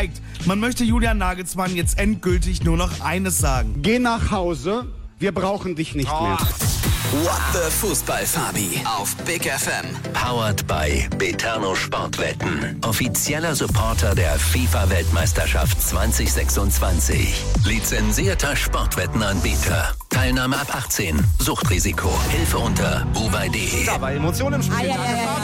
zeigt, man möchte Julian Nagelsmann jetzt endgültig nur noch eines sagen. Geh nach Hause, wir brauchen dich nicht mehr. What the Fußball, Fabi, auf Big FM. Powered by Betano Sportwetten. Offizieller Supporter der FIFA-Weltmeisterschaft 2026. Lizenzierter Sportwettenanbieter. Teilnahme ab 18. Suchtrisiko. Hilfe unter uwei.de. Aber Emotionen im Spiel.